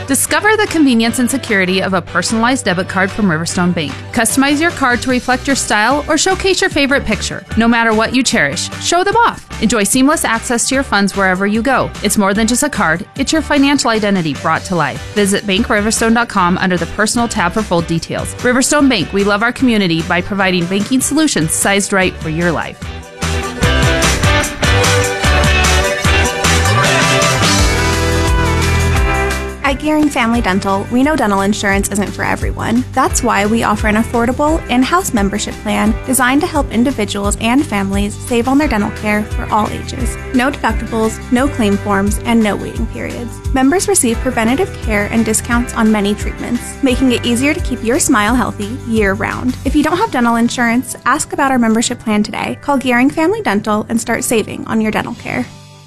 Discover the convenience and security of a personalized debit card from Riverstone Bank. Customize your card to reflect your style or showcase your favorite picture. No matter what you cherish, show them off. Enjoy seamless access to your funds wherever you go. It's more than just a card, it's your financial identity brought to life. Visit BankRiverstone.com under the Personal tab for full details. Riverstone Bank, we love our community by providing banking solutions sized right for your life. At Gearing Family Dental, we know dental insurance isn't for everyone. That's why we offer an affordable in-house membership plan designed to help individuals and families save on their dental care for all ages. No deductibles, no claim forms, and no waiting periods. Members receive preventative care and discounts on many treatments, making it easier to keep your smile healthy year-round. If you don't have dental insurance, ask about our membership plan today. Call Gearing Family Dental and start saving on your dental care.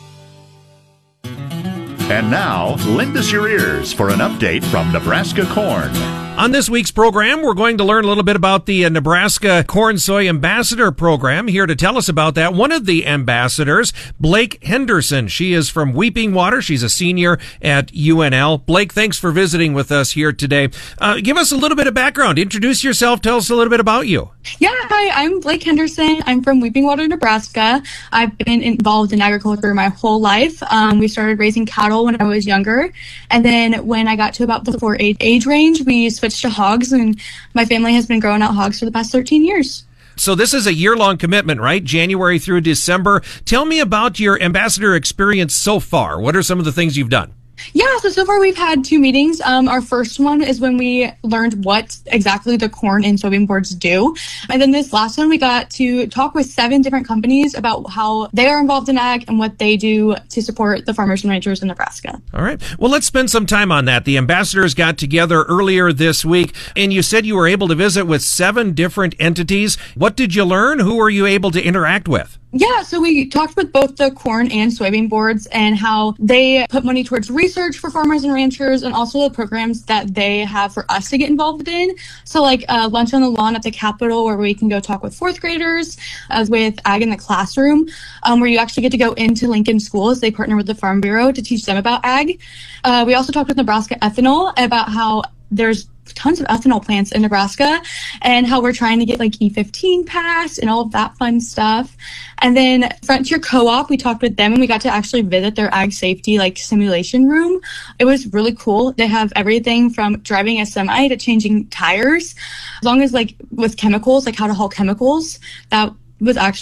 And now, lend us your ears for an update from Nebraska Corn. On this week's program, we're going to learn a little bit about the Nebraska Corn Soy Ambassador Program. Here to tell us about that, one of the ambassadors, Blake Henderson. She is from Weeping Water. She's a senior at UNL. Blake, thanks for visiting with us here today. Give us a little bit of background. Introduce yourself. Tell us a little bit about you. Yeah, hi, I'm Blake Henderson. I'm from Weeping Water, Nebraska. I've been involved in agriculture my whole life. We started raising cattle when I was younger. And then when I got to about the 4-8 age range, we switched to hogs, and my family has been growing out hogs for the past 13 years. So this is a year-long commitment, right? January through December. Tell me about your ambassador experience so far. What are some of the things you've done? Yeah, so far we've had 2 meetings. Our first one is when we learned what exactly the corn and soybean boards do. And then this last one, we got to talk with 7 different companies about how they are involved in ag and what they do to support the farmers and ranchers in Nebraska. All right. Well, let's spend some time on that. The ambassadors got together earlier this week, and you said you were able to visit with 7 different entities. What did you learn? Who were you able to interact with? Yeah, so we talked with both the corn and soybean boards and how they put money towards research for farmers and ranchers and also the programs that they have for us to get involved in. So like Lunch on the Lawn at the Capitol, where we can go talk with 4th graders, with Ag in the Classroom, where you actually get to go into Lincoln schools. They partner with the Farm Bureau to teach them about ag. We also talked with Nebraska Ethanol about how there's tons of ethanol plants in Nebraska and how we're trying to get like E15 passed and all of that fun stuff. And then Frontier Co-op, we talked with them and we got to actually visit their ag safety like simulation room. It was really cool. They have everything from driving a semi to changing tires, as long as like with chemicals, like how to haul chemicals. That was actually